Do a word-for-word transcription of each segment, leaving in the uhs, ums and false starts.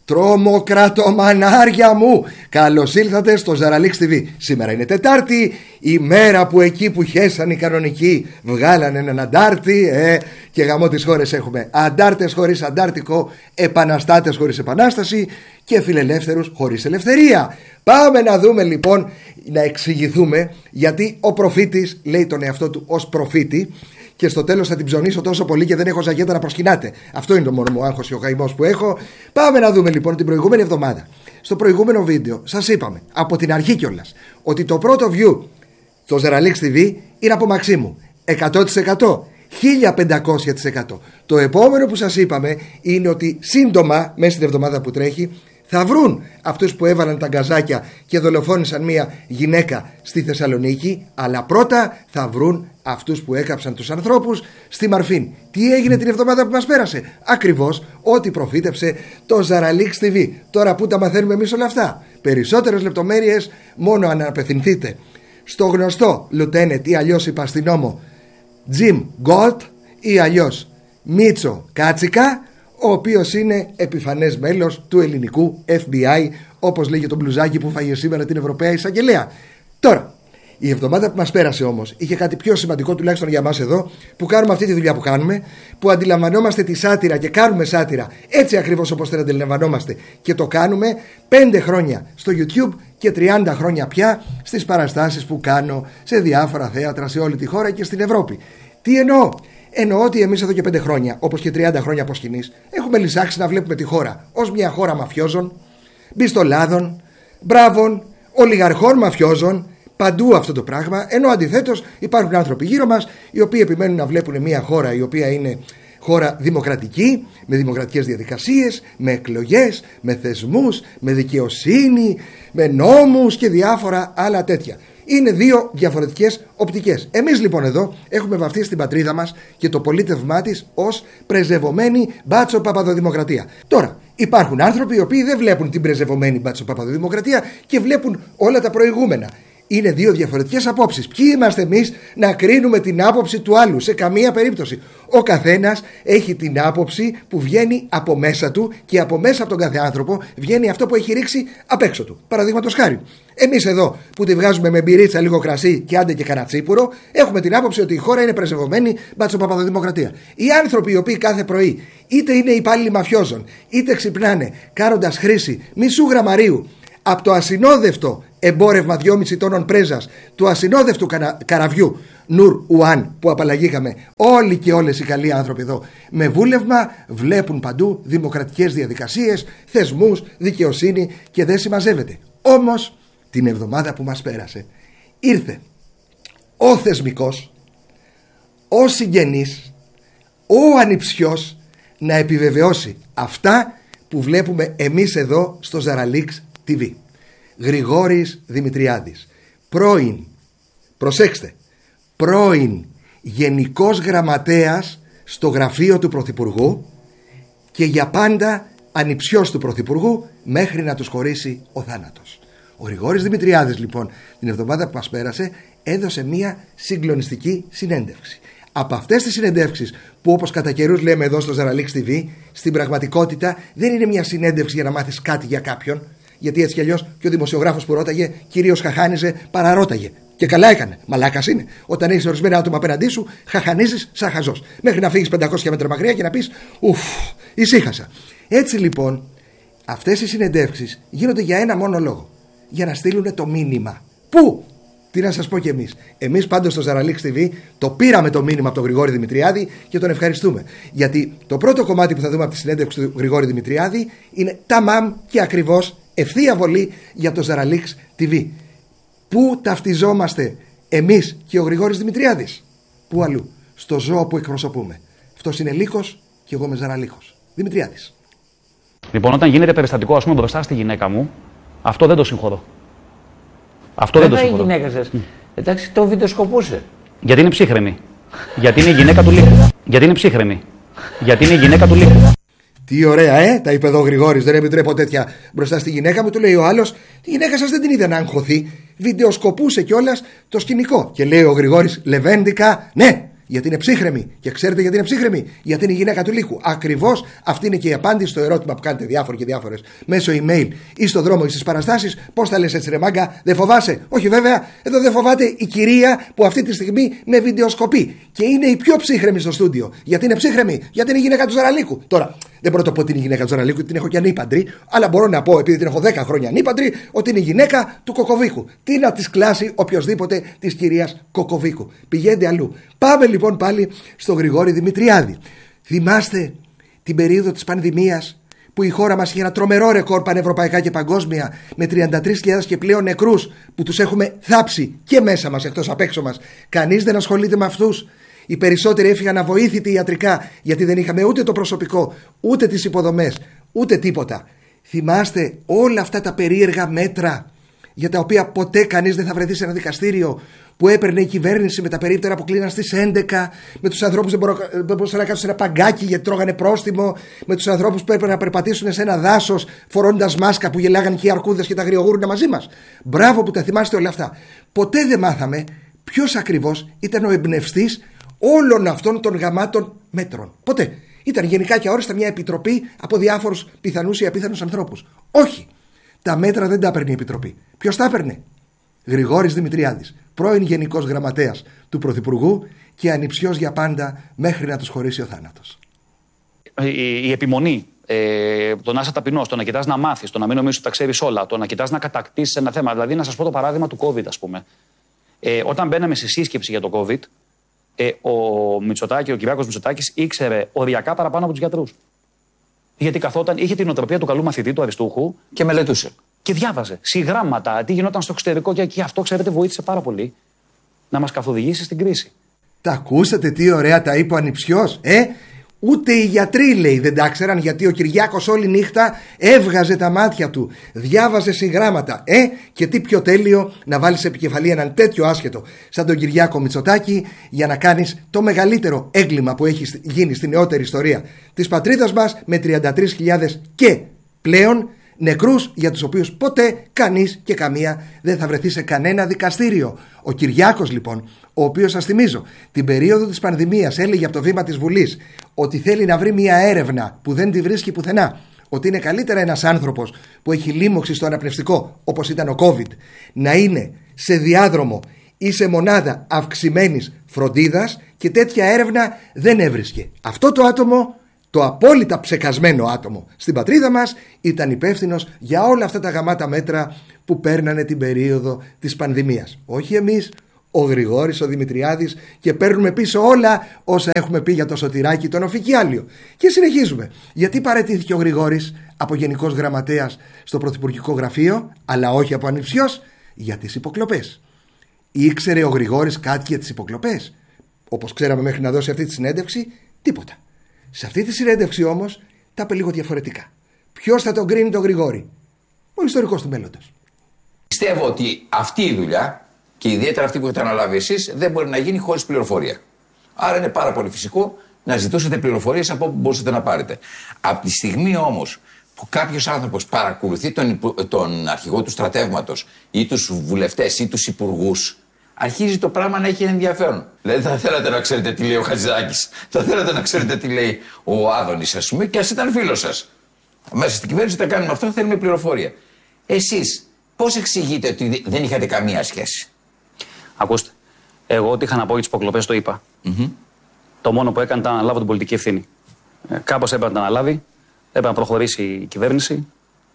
Τρομοκρατομανάρια μου, καλώς ήλθατε στο Ζαραλίξ τι βι. Σήμερα είναι Τετάρτη, η μέρα που εκεί που χέσαν οι κανονικοί βγάλανε έναν αντάρτη, ε, και γαμό τις χώρες έχουμε αντάρτες χωρίς αντάρτικο, επαναστάτες χωρίς επανάσταση και φιλελεύθερους χωρίς ελευθερία. Πάμε να δούμε λοιπόν, να εξηγηθούμε γιατί ο προφήτης λέει τον εαυτό του ως προφήτη. Και στο τέλος θα την ψωνίσω τόσο πολύ και δεν έχω ζαγέτα να προσκυνάτε. Αυτό είναι το μόνο μου άγχος και ο καημός που έχω. Πάμε να δούμε λοιπόν την προηγούμενη εβδομάδα. Στο προηγούμενο βίντεο σας είπαμε από την αρχή κιόλας ότι το πρώτο view στο Ζαραλίξ τι βι είναι από Μαξίμου. εκατό τοις εκατό. χίλια πεντακόσια τοις εκατό. Το επόμενο που σας είπαμε είναι ότι σύντομα, μέσα στην εβδομάδα που τρέχει, θα βρουν αυτούς που έβαλαν τα γκαζάκια και δολοφόνησαν μία γυναίκα στη Θεσσαλονίκη, αλλά πρώτα θα βρουν αυτούς που έκαψαν τους ανθρώπους στη Μαρφίν. Τι έγινε την εβδομάδα που μας πέρασε? Ακριβώς ό,τι προφήτεψε το Ζαραλίξ τι βι. Τώρα που τα μαθαίνουμε εμείς όλα αυτά? Περισσότερες λεπτομέρειες μόνο αν απευθυνθείτε στο γνωστό Λουτένετ ή αλλιώς υπαστηνόμο Τζιμ Γκολτ ή αλλιώς Μίτσο Κάτσικα, ο οποίος είναι επιφανές μέλος του ελληνικού εφ μπι άι, όπως λέγει το μπλουζάκι που φάγε σήμερα την Ευρωπαία Εισαγγελέα. Τώρα, η εβδομάδα που μας πέρασε όμως είχε κάτι πιο σημαντικό, τουλάχιστον για μας εδώ, που κάνουμε αυτή τη δουλειά που κάνουμε, που αντιλαμβανόμαστε τη σάτυρα και κάνουμε σάτυρα έτσι ακριβώς όπως την αντιλαμβανόμαστε, και το κάνουμε πέντε χρόνια στο YouTube και τριάντα χρόνια πια στις παραστάσεις που κάνω σε διάφορα θέατρα σε όλη τη χώρα και στην Ευρώπη. Τι εννοώ? Εννοώ ότι εμείς εδώ και πέντε χρόνια, όπως και τριάντα χρόνια από σκηνής, έχουμε λυσάξει να βλέπουμε τη χώρα ως μια χώρα μαφιόζων, μπιστολάδων, μπράβων, ολιγαρχών μαφιόζων, παντού αυτό το πράγμα. Ενώ αντιθέτως υπάρχουν άνθρωποι γύρω μας οι οποίοι επιμένουν να βλέπουν μια χώρα η οποία είναι χώρα δημοκρατική, με δημοκρατικές διαδικασίες, με εκλογές, με θεσμούς, με δικαιοσύνη, με νόμους και διάφορα άλλα τέτοια. Είναι δύο διαφορετικές οπτικές. Εμείς λοιπόν εδώ έχουμε βαφτίσει την πατρίδα μας και το πολίτευμά της ως πρεζευωμένη μπάτσο παπαδοδημοκρατία. Τώρα, υπάρχουν άνθρωποι οι οποίοι δεν βλέπουν την πρεζευωμένη μπάτσο παπαδοδημοκρατία και βλέπουν όλα τα προηγούμενα. Είναι δύο διαφορετικές απόψεις. Ποιοι είμαστε εμείς να κρίνουμε την άποψη του άλλου? Σε καμία περίπτωση. Ο καθένας έχει την άποψη που βγαίνει από μέσα του και από μέσα από τον κάθε άνθρωπο βγαίνει αυτό που έχει ρίξει απ' έξω του. Παραδείγματος χάρη, εμείς εδώ που τη βγάζουμε με μπυρίτσα, λίγο κρασί και άντε και κανένα τσίπουρο, έχουμε την άποψη ότι η χώρα είναι πρεσβευμένη μπάτσο παπαδοδημοκρατία. Οι άνθρωποι οι οποίοι κάθε πρωί είτε είναι υπάλληλοι μαφιόζων, είτε ξυπνάνε κάνοντας χρήση μισού γραμμαρίου από το ασυνόδευτο εμπόρευμα δυόμισι τόνων πρέζας του ασυνόδευτου καρα... καραβιού Νουρ Ουάν που απαλλαγήκαμε όλοι και όλες οι καλοί άνθρωποι εδώ με βούλευμα, βλέπουν παντού δημοκρατικές διαδικασίες, θεσμούς, δικαιοσύνη και δεν συμμαζεύεται. Όμως την εβδομάδα που μας πέρασε ήρθε ο θεσμικός, ο συγγενής, ο ανιψιός να επιβεβαιώσει αυτά που βλέπουμε εμείς εδώ στο Ζαραλίξ τι βι. Γρηγόρης Δημητριάδης, πρώην, προσέξτε, πρώην γενικός γραμματέας στο γραφείο του Πρωθυπουργού και για πάντα ανιψιός του Πρωθυπουργού μέχρι να τους χωρίσει ο θάνατος. Ο Γρηγόρης Δημητριάδης λοιπόν την εβδομάδα που μας πέρασε έδωσε μια συγκλονιστική συνέντευξη. Από αυτές τις συνεντεύξεις που όπως κατά καιρούς λέμε εδώ στο Ζαραλίξ τι βι, στην πραγματικότητα δεν είναι μια συνέντευξη για να μάθεις κάτι για κάποιον, γιατί έτσι κι αλλιώς και ο δημοσιογράφος που ρώταγε κυρίως χαχάνιζε παρά ρώταγε. Και καλά έκανε. Μαλάκας είναι. Όταν έχεις ορισμένα άτομα απέναντί σου, χαχανίζεις σαν χαζός. Μέχρι να φύγεις πεντακόσια μέτρα μακριά και να πεις ουφ, ησύχασα. Έτσι λοιπόν, αυτές οι συνεντεύξεις γίνονται για ένα μόνο λόγο. Για να στείλουν το μήνυμα. Πού? Τι να σας πω κι εμείς. Εμείς πάντως στο Ζαραλίξ τι βι το πήραμε το μήνυμα από τον Γρηγόρη Δημητριάδη και τον ευχαριστούμε. Γιατί το πρώτο κομμάτι που θα δούμε από τη συνέντευξη του Γρηγόρη Δημητριάδη είναι ταμάμ και ακριβώς ευθεία βολή για το Ζαραλίξ τι βι. Πού ταυτιζόμαστε εμείς και ο Γρηγόρης Δημητριάδης? Πού αλλού? Στο ζώο που εκπροσωπούμε. Αυτός είναι Λύκος και εγώ είμαι Ζαραλίχος. Δημητριάδης. Λοιπόν, όταν γίνεται περιστατικό, ας πούμε, μπροστά στη γυναίκα μου, αυτό δεν το συγχωρώ. Αυτό δεν, δεν το συγχωρώ. Η γυναίκα σας, mm. εντάξει, το βιντεοσκοπούσε. Γιατί είναι ψύχρεμη. Γιατί είναι η γυναίκα του Λύκου. Γιατί είναι ψύχρεμη. Γιατί είναι η γυναίκα του Λύκου. Τι ωραία, ε! Τα είπε εδώ ο Γρηγόρης. Δεν επιτρέπω τέτοια μπροστά στη γυναίκα μου. Του λέει ο άλλος: τη γυναίκα σας δεν την είδε να αγχωθεί. Βιντεοσκοπούσε κιόλας το σκηνικό. Και λέει ο Γρηγόρης: λεβέντικα, ναι! Γιατί είναι ψύχρεμη. Και ξέρετε γιατί είναι ψύχρεμη? Γιατί είναι η γυναίκα του λύκου. Ακριβώς αυτή είναι και η απάντηση στο ερώτημα που κάνετε διάφοροι και διάφορες μέσω email ή στο δρόμο ή στις παραστάσεις. Πώς τα λες έτσι, ρε μάγκα, δεν φοβάσαι? Όχι, βέβαια, εδώ δεν φοβάται η κυρία που αυτή τη στιγμή με βιντεοσκοπεί. Και είναι η πιο ψύχρεμη στο στούντιο. Γιατί είναι ψύχρεμη? Γιατί είναι η γυναίκα του Ζαραλίκου. Τώρα, δεν μπορώ να το πω ότι είναι η γυναίκα του Ζαραλίκου, την έχω και ανήπαντρη, αλλά μπορώ να πω, επειδή την έχω δέκα χρόνια ανήπαντρη, ότι είναι η γυναίκα του Κοκοβίκου. Τι να τη κλάσει οποιοδήποτε τη κυρία Κοκοβίκου. Πηγαίνετε αλλού. Πάμε λοιπόν πάλι στον Γρηγόρη Δημητριάδη. Θυμάστε την περίοδο της πανδημίας που η χώρα μας είχε ένα τρομερό ρεκόρ πανευρωπαϊκά και παγκόσμια με τριάντα τρεις χιλιάδες και πλέον νεκρούς που τους έχουμε θάψει και μέσα μας εκτός απ' έξω μας. Κανείς δεν ασχολείται με αυτούς. Οι περισσότεροι έφυγαν αβοήθητοι ιατρικά γιατί δεν είχαμε ούτε το προσωπικό, ούτε τις υποδομές, ούτε τίποτα. Θυμάστε όλα αυτά τα περίεργα μέτρα για τα οποία ποτέ κανείς δεν θα βρεθεί σε ένα δικαστήριο, που έπαιρνε η κυβέρνηση με τα περίπτερα που κλείναν στις έντεκα, με τους ανθρώπους που δεν μπορούσαν να κάτσουν σε ένα παγκάκι γιατί τρώγανε πρόστιμο, με τους ανθρώπους που έπρεπε να περπατήσουν σε ένα δάσος φορώντας μάσκα που γελάγαν και οι αρκούδες και τα αγριογούρουνα μαζί μας. Μπράβο που τα θυμάστε όλα αυτά. Ποτέ δεν μάθαμε ποιος ακριβώς ήταν ο εμπνευστής όλων αυτών των γαμάτων μέτρων. Ποτέ. Ήταν γενικά και αόριστα μια επιτροπή από διάφορους πιθανούς ή απίθανους ανθρώπους. Όχι. Τα μέτρα δεν τα έπαιρνε η Επιτροπή. Ποιος τα έπαιρνε? Γρηγόρης Δημητριάδης, πρώην Γενικός Γραμματέας του Πρωθυπουργού και ανιψιός για πάντα μέχρι να τους χωρίσει ο θάνατος. Η, η επιμονή, ε, το να είσαι ταπεινός, το να κοιτάς να μάθεις, το να μην νομίζεις ότι τα ξέρεις όλα, το να κοιτάς να κατακτήσεις ένα θέμα. Δηλαδή, να σας πω το παράδειγμα του COVID, ας πούμε. Ε, όταν μπαίναμε σε σύσκεψη για το COVID, ε, ο Μητσοτάκη, ο Κυριάκος Μητσοτάκης ήξερε οριακά παραπάνω από τους γιατρούς. Γιατί καθόταν, είχε την οτροπία του καλού μαθητή, του αριστούχου. Και μελετούσε. Και διάβαζε συγγράμματα, τι γινόταν στο εξωτερικό και, και αυτό, ξέρετε, βοήθησε πάρα πολύ να μας καθοδηγήσει στην κρίση. Τα ακούσατε τι ωραία τα είπε ο ανιψιός, ε? Ούτε οι γιατροί, λέει, δεν τα ξέραν, γιατί ο Κυριάκος όλη νύχτα έβγαζε τα μάτια του, διάβαζε συγγράμματα. Ε, και τι πιο τέλειο να βάλεις σε επικεφαλή έναν τέτοιο άσχετο σαν τον Κυριάκο Μητσοτάκη για να κάνεις το μεγαλύτερο έγκλημα που έχει γίνει στη νεότερη ιστορία της πατρίδας μας, με τριάντα τρεις χιλιάδες και πλέον νεκρούς, για τους οποίους ποτέ κανείς και καμία δεν θα βρεθεί σε κανένα δικαστήριο. Ο Κυριάκος λοιπόν, ο οποίος, σας θυμίζω, την περίοδο της πανδημίας έλεγε από το βήμα της Βουλής ότι θέλει να βρει μια έρευνα που δεν τη βρίσκει πουθενά, ότι είναι καλύτερα ένας άνθρωπος που έχει λίμωξη στο αναπνευστικό, όπως ήταν ο COVID, να είναι σε διάδρομο ή σε μονάδα αυξημένης φροντίδας, και τέτοια έρευνα δεν έβρισκε. Αυτό το άτομο, το απόλυτα ψεκασμένο άτομο στην πατρίδα μας, ήταν υπεύθυνος για όλα αυτά τα γαμάτα μέτρα που παίρνανε την περίοδο της πανδημίας. Όχι εμείς, ο Γρηγόρης ο Δημητριάδης, και παίρνουμε πίσω όλα όσα έχουμε πει για το Σωτηράκι τον Οφικιάλιο. Και συνεχίζουμε. Γιατί παραιτήθηκε ο Γρηγόρης από Γενικός Γραμματέας στο Πρωθυπουργικό Γραφείο, αλλά όχι από ανιψιός? Για τις υποκλοπές. Ήξερε ο Γρηγόρης κάτι για τις υποκλοπές? Όπως ξέραμε μέχρι να δώσει αυτή τη συνέντευξη, τίποτα. Σε αυτή τη συνέντευξη όμως τα είπε λίγο διαφορετικά. Ποιος θα τον κρίνει τον Γρηγόρη? Ο ιστορικός του μέλλοντος. Πιστεύω ότι αυτή η δουλειά, και ιδιαίτερα αυτή που έχετε αναλάβει εσείς, δεν μπορεί να γίνει χωρίς πληροφορία. Άρα είναι πάρα πολύ φυσικό να ζητούσετε πληροφορίες από όπου μπορούσατε να πάρετε. Από τη στιγμή όμως που κάποιος άνθρωπος παρακολουθεί τον, τον αρχηγό του στρατεύματος ή τους βουλευτές ή τους υπουργούς, αρχίζει το πράγμα να έχει ενδιαφέρον. Δηλαδή, θα θέλατε να ξέρετε τι λέει ο Χατζηδάκης, θα θέλατε να ξέρετε τι λέει ο Άδωνης, ας πούμε, και ας ήταν φίλος σας. Μέσα στην κυβέρνηση τα κάνουμε αυτό, θέλουμε πληροφορία. Εσείς πώς εξηγείτε ότι δεν είχατε καμία σχέση? Ακούστε, εγώ ό,τι είχα να πω για τις υποκλοπές το είπα. Mm-hmm. Το μόνο που έκανε ήταν να αναλάβω την πολιτική ευθύνη. Ε, κάπως έπρεπε να αναλάβει, έπρεπε να προχωρήσει η κυβέρνηση.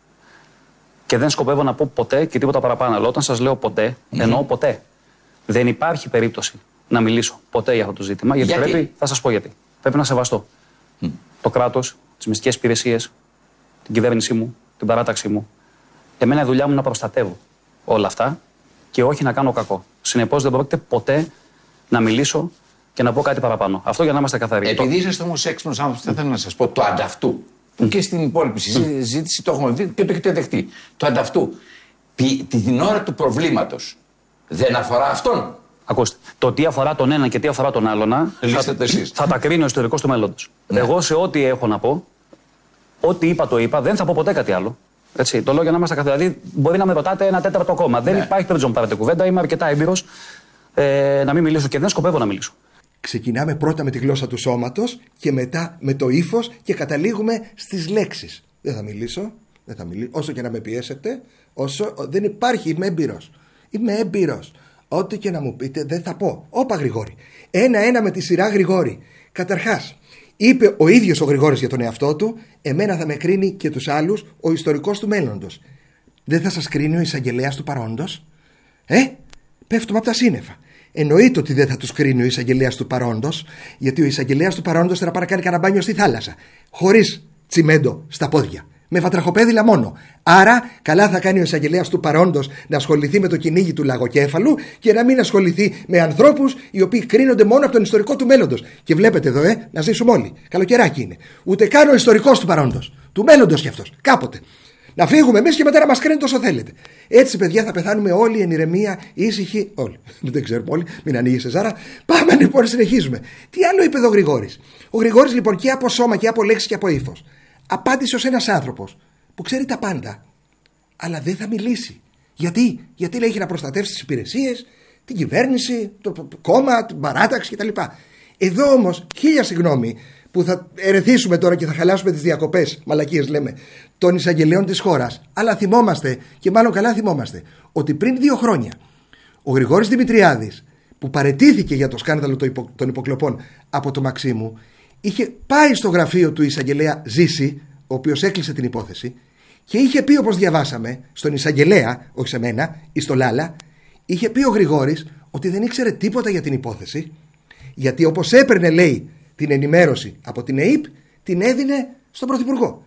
Και δεν σκοπεύω να πω ποτέ και τίποτα παραπάνω. Αλλά όταν σας λέω ποτέ, mm-hmm. εννοώ ποτέ. Δεν υπάρχει περίπτωση να μιλήσω ποτέ για αυτό το ζήτημα. Γιατί, γιατί? πρέπει, θα σας πω γιατί. Πρέπει να σεβαστώ mm. το κράτος, τις μυστικές υπηρεσίες, την κυβέρνησή μου, την παράταξή μου. Εμένα η δουλειά μου είναι να προστατεύω όλα αυτά και όχι να κάνω κακό. Συνεπώς δεν πρόκειται ποτέ να μιλήσω και να πω κάτι παραπάνω. Αυτό για να είμαστε καθαροί. Επειδή είσαστε όμως έξυπνος άνθρωπος, θα ήθελα να σας πω το ανταυτού. Που mm. και στην υπόλοιπη συζήτηση mm. το έχουμε δει και το έχετε δεχτεί. Το ανταυτού. Την ώρα του προβλήματος δεν αφορά αυτόν. Ακούστε, το τι αφορά τον ένα και τι αφορά τον άλλον, θα, θα τα κρίνει ο ιστορικός του μέλλοντος. Ναι. Εγώ σε ό,τι έχω να πω, ό,τι είπα το είπα, δεν θα πω ποτέ κάτι άλλο. Έτσι, το λέω για να είμαστε καθαροί. Δηλαδή, μπορεί να με ρωτάτε ένα τέταρτο ακόμα. Ναι. Δεν υπάρχει περίπτωση να πάρετε κουβέντα, είμαι αρκετά έμπειρος ε, να μην μιλήσω και δεν σκοπεύω να μιλήσω. Ξεκινάμε πρώτα με τη γλώσσα του σώματος και μετά με το ύφος και καταλήγουμε στις λέξεις. Δεν θα μιλήσω, δεν θα μιλήσω όσο και να με πιέσετε, όσο δεν υπάρχει, είμαι έμπειρος. Είμαι έμπειρος. Ό,τι και να μου πείτε δεν θα πω. Όπα Γρηγόρη. Ένα-ένα με τη σειρά Γρηγόρη. Καταρχάς, είπε ο ίδιος ο Γρηγόρης για τον εαυτό του, εμένα θα με κρίνει και τους άλλους ο ιστορικός του μέλλοντος. Δεν θα σας κρίνει ο εισαγγελέας του παρόντος? Ε, πέφτουμε από τα σύννεφα. Εννοείται ότι δεν θα τους κρίνει ο εισαγγελέας του παρόντος, γιατί ο εισαγγελέας του παρόντος θα πάει να κάνει κανένα μπάνιο στη θάλασσα. Χωρίς τσιμέντο στα πόδια. Με βατραχοπέδιλα μόνο. Άρα, καλά θα κάνει ο εισαγγελέας του παρόντος να ασχοληθεί με το κυνήγι του λαγοκέφαλου και να μην ασχοληθεί με ανθρώπους οι οποίοι κρίνονται μόνο από τον ιστορικό του μέλλοντος. Και βλέπετε εδώ, ε, να ζήσουμε όλοι. Καλοκαιράκι είναι. Ούτε καν ο ιστορικός του παρόντος. Του μέλλοντος κι αυτός. Κάποτε. Να φύγουμε εμείς και μετά να μας κρίνετε όσο θέλετε. Έτσι, παιδιά, θα πεθάνουμε όλοι εν ηρεμία, ήσυχοι. Όλοι. Δεν ξέρουμε όλοι. Μην ανοίγει σε ζάρα. Πάμε λοιπόν, συνεχίζουμε. Τι άλλο είπε εδώ ο Γρηγόρης? Ο Γρηγόρης λοιπόν και από σώμα και από λέξη και από ύφος απάντησε ως ένας άνθρωπος που ξέρει τα πάντα, αλλά δεν θα μιλήσει. Γιατί? Γιατί λέει, έχει να προστατεύσει τις υπηρεσίες, την κυβέρνηση, το κόμμα, την παράταξη κτλ. Εδώ όμως, χίλια συγγνώμη που θα ερεθίσουμε τώρα και θα χαλάσουμε τις διακοπές, μαλακίες λέμε, των εισαγγελέων της χώρας, αλλά θυμόμαστε, και μάλλον καλά θυμόμαστε, ότι πριν δύο χρόνια ο Γρηγόρης Δημητριάδης, που παραιτήθηκε για το σκάνδαλο των υποκλοπών από το Μαξίμου, είχε πάει στο γραφείο του εισαγγελέα Ζήση, ο οποίος έκλεισε την υπόθεση, και είχε πει, όπως διαβάσαμε, στον εισαγγελέα, όχι σε μένα, ή στο Λάλα, είχε πει ο Γρηγόρης ότι δεν ήξερε τίποτα για την υπόθεση, γιατί όπως έπαιρνε, λέει, την ενημέρωση από την ΕΥΠ, την έδινε στον Πρωθυπουργό.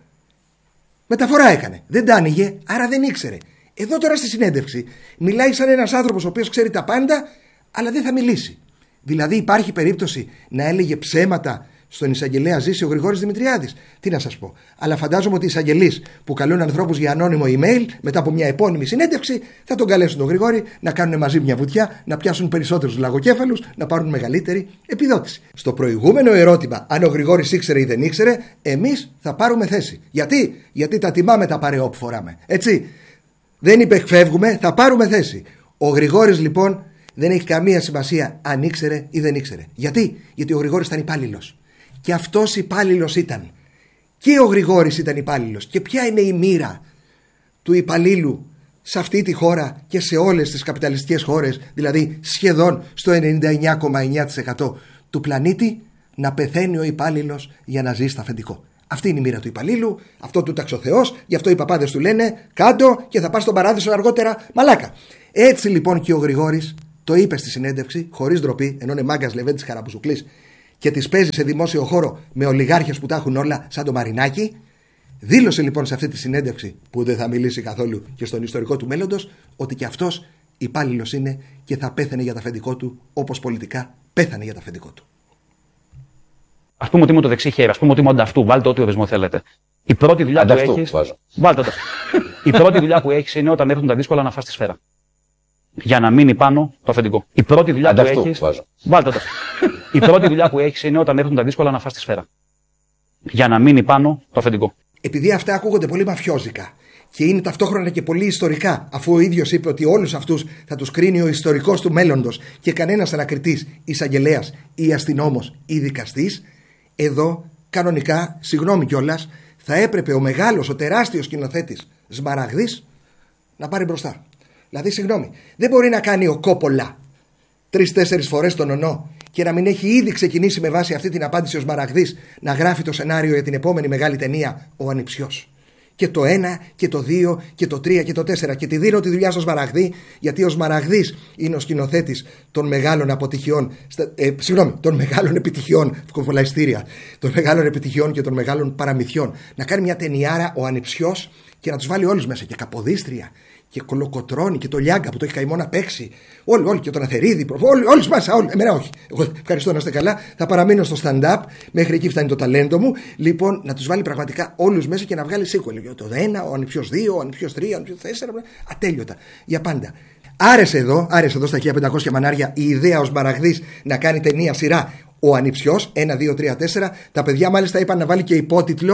Μεταφορά έκανε. Δεν τα άνοιγε, άρα δεν ήξερε. Εδώ τώρα στη συνέντευξη μιλάει σαν ένας άνθρωπος ο οποίος ξέρει τα πάντα, αλλά δεν θα μιλήσει. Δηλαδή, υπάρχει περίπτωση να έλεγε ψέματα στον εισαγγελέα Ζήση ο Γρηγόρης Δημητριάδης? Τι να σας πω. Αλλά φαντάζομαι ότι οι εισαγγελείς που καλούν ανθρώπους για ανώνυμο email, μετά από μια επώνυμη συνέντευξη, θα τον καλέσουν τον Γρηγόρη να κάνουν μαζί μια βουτιά, να πιάσουν περισσότερους λαγοκέφαλους, να πάρουν μεγαλύτερη επιδότηση. Στο προηγούμενο ερώτημα, αν ο Γρηγόρης ήξερε ή δεν ήξερε, εμείς θα πάρουμε θέση. Γιατί? Γιατί τα τιμάμε τα παρεό που φοράμε. Έτσι. Δεν υπεκφεύγουμε, θα πάρουμε θέση. Ο Γρηγόρης λοιπόν δεν έχει καμία σημασία αν ήξερε ή δεν ήξερε. Γιατί? Γιατί ο Γρηγόρης ήταν υπάλληλος. Και αυτός υπάλληλος ήταν. Και ο Γρηγόρης ήταν υπάλληλος. Και ποια είναι η μοίρα του υπαλλήλου σε αυτή τη χώρα και σε όλες τις καπιταλιστικές χώρες, δηλαδή σχεδόν στο ενενήντα εννιά κόμμα εννιά τοις εκατό του πλανήτη, να πεθαίνει ο υπάλληλος για να ζει στα αφεντικό. Αυτή είναι η μοίρα του υπαλλήλου, αυτό του ταξε ο Θεός, γι' αυτό οι παπάδες του λένε κάτω και θα πας στον παράδεισο αργότερα, μαλάκα. Έτσι λοιπόν και ο Γρηγόρης το είπε στη συνέντευξη, χωρίς ντροπή, ενώ είναι μάγκας Λεβέντης Καραμπουζουκλής και τις παίζει σε δημόσιο χώρο με ολιγάρχες που τα έχουν όλα σαν το Μαρινάκι. Δήλωσε λοιπόν σε αυτή τη συνέντευξη, που δεν θα μιλήσει καθόλου και στον ιστορικό του μέλλοντος, ότι και αυτός υπάλληλος είναι και θα πέθανε για το αφεντικό του, όπως πολιτικά πέθανε για το αφεντικό του. Ας πούμε ότι είμαι το δεξί χέρι, ας πούμε ότι είμαι ανταυτού, βάλτε ό,τι οδεσμό θέλετε. Η πρώτη δουλειά που έχεις. Βάλτε το. Η πρώτη δουλειά που έχεις είναι όταν έρθουν τα δύσκολα να φας τη σφαίρα. Για να μείνει πάνω το αφεντικό. Η πρώτη δουλειά ανταυτού, που έχεις. Βάλτε το. Η πρώτη δουλειά που έχεις είναι όταν έρθουν τα δύσκολα να φας τη σφαίρα. Για να μείνει πάνω το αφεντικό. Επειδή αυτά ακούγονται πολύ μαφιόζικα και είναι ταυτόχρονα και πολύ ιστορικά, αφού ο ίδιος είπε ότι όλους αυτούς θα τους κρίνει ο ιστορικός του μέλλοντος και κανένας ανακριτής, εισαγγελέας ή αστυνόμος ή δικαστής, εδώ κανονικά, συγγνώμη κιόλας, θα έπρεπε ο μεγάλος, ο τεράστιος σκηνοθέτης Σμαραγδής να πάρει μπροστά. Δηλαδή, συγγνώμη, δεν μπορεί να κάνει ο Κόπολα τρεις-τέσσερις φορές τον ονό και να μην έχει ήδη ξεκινήσει με βάση αυτή την απάντηση ο Σμαραγδής να γράφει το σενάριο για την επόμενη μεγάλη ταινία, Ο Ανιψιός. Και το ένα και το δύο και το τρία και το τέσσερα. Και τη δίνω τη δουλειά στο Σμαραγδί, γιατί ο Σμαραγδής είναι ο σκηνοθέτης των μεγάλων αποτυχιών, ε, συγγνώμη, των μεγάλων επιτυχιών, φκοφολαϊστήρια, των μεγάλων επιτυχιών και των μεγάλων παραμυθιών. Να κάνει μια ταινιάρα, Ο Ανιψιός, και να τους βάλει όλους μέσα. Και Καποδίστρια και Κολοκοτρώνη και το Λιάγκα που το έχει καημό να παίξει. Όλοι, όλοι, και τον Αθερίδη. Όλοι, όλοι μέσα, όλοι. Εμένα όχι. Εγώ ευχαριστώ, να είστε καλά. Θα παραμείνω στο stand-up. Μέχρι εκεί φτάνει το ταλέντο μου. Λοιπόν, να τους βάλει πραγματικά όλους μέσα και να βγάλει sequel. Το ένα, Ο Ανιψιός δύο, Ο Ανιψιός τρία, Ο Ανιψιός τέσσερα. Ατέλειωτα. Για πάντα. Άρεσε εδώ, άρεσε εδώ στα χίλια πεντακόσια μανάρια η ιδέα ο Σμαραγδής να κάνει ταινία σειρά Ο Ανιψιός ένα, δύο, τρία, τέσσερα. Τα παιδιά μάλιστα είπαν να βάλει και υπότιτλο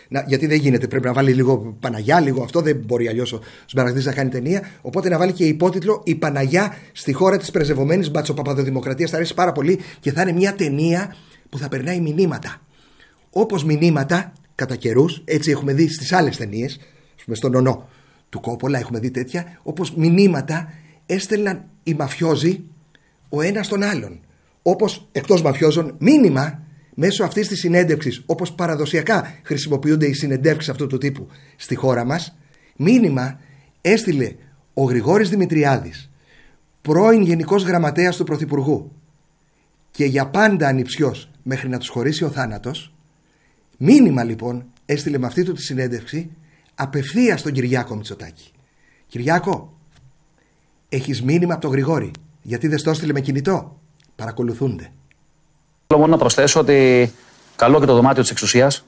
Να, γιατί δεν γίνεται, πρέπει να βάλει λίγο Παναγιά, λίγο αυτό, δεν μπορεί αλλιώς ο Σμαραγδής να κάνει ταινία. Οπότε να βάλει και υπότιτλο «Η Παναγιά στη χώρα της πρεζευωμένης μπατσοπαπαδοδημοκρατίας». Θα αρέσει πάρα πολύ και θα είναι μια ταινία που θα περνάει μηνύματα. Όπως μηνύματα, κατά καιρούς, έτσι έχουμε δει στις άλλες ταινίες, ας πούμε στον Νονό του Κόπολα έχουμε δει τέτοια, όπως μηνύματα έστελναν οι μαφιόζοι ο ένας τον άλλον. Όπως εκτός μαφιόζων, μήνυμα μέσω αυτής της συνέντευξης, όπως παραδοσιακά χρησιμοποιούνται οι συνεντεύξεις αυτού του τύπου στη χώρα μας, μήνυμα έστειλε ο Γρηγόρης Δημητριάδης, πρώην Γενικός Γραμματέας του Πρωθυπουργού και για πάντα ανιψιός μέχρι να τους χωρίσει ο θάνατος. Μήνυμα λοιπόν έστειλε με αυτή του τη συνέντευξη απευθείας στον Κυριάκο Μητσοτάκη. Κυριάκο, έχεις μήνυμα από τον Γρηγόρη, γιατί δεν στο έστειλε με κινητό? Παρακολουθούνται. Θέλω μόνο να προσθέσω ότι καλό και το δωμάτιο της εξουσίας,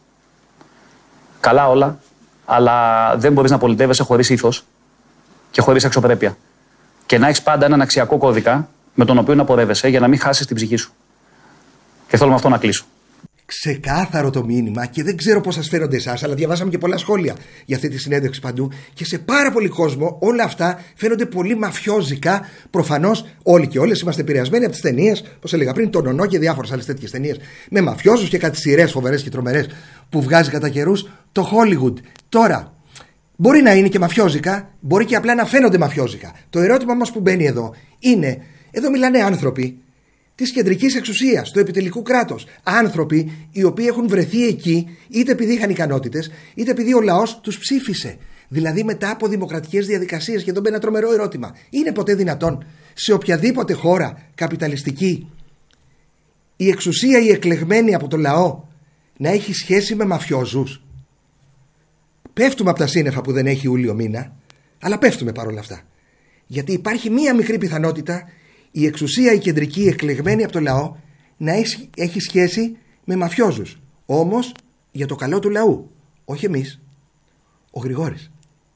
καλά όλα, αλλά δεν μπορείς να πολιτεύεσαι χωρίς ήθος και χωρίς αξιοπρέπεια. Και να έχεις πάντα έναν αξιακό κώδικα με τον οποίο να πορεύεσαι για να μην χάσεις την ψυχή σου. Και θέλω με αυτό να κλείσω. Ξεκάθαρο το μήνυμα και δεν ξέρω πώς σας φαίνονται εσάς, αλλά διαβάσαμε και πολλά σχόλια για αυτή τη συνέντευξη παντού και σε πάρα πολύ κόσμο όλα αυτά φαίνονται πολύ μαφιόζικα. Προφανώς όλοι και όλες είμαστε επηρεασμένοι από τις ταινίες, όπως έλεγα πριν, τον Νονό και διάφορες άλλες τέτοιες ταινίες με μαφιόζους και κάτι σειρές φοβερές και τρομερές που βγάζει κατά καιρούς το Hollywood. Τώρα, μπορεί να είναι και μαφιόζικα, μπορεί και απλά να φαίνονται μαφιόζικα. Το ερώτημα όμως που μπαίνει εδώ είναι, εδώ μιλάνε άνθρωποι της κεντρικής εξουσίας, του επιτελικού κράτους. Άνθρωποι οι οποίοι έχουν βρεθεί εκεί είτε επειδή είχαν ικανότητες, είτε επειδή ο λαός τους ψήφισε. Δηλαδή μετά από δημοκρατικές διαδικασίες. Και εδώ μπαίνει ένα τρομερό ερώτημα. Είναι ποτέ δυνατόν σε οποιαδήποτε χώρα καπιταλιστική η εξουσία η εκλεγμένη από το λαό να έχει σχέση με μαφιόζους? Πέφτουμε από τα σύννεφα που δεν έχει Ιούλιο μήνα, αλλά πέφτουμε παρόλα αυτά. Γιατί υπάρχει μία μικρή πιθανότητα η εξουσία η κεντρική εκλεγμένη από το λαό να έχει, έχει σχέση με μαφιόζους. Όμως για το καλό του λαού. Όχι εμείς. Ο Γρηγόρης.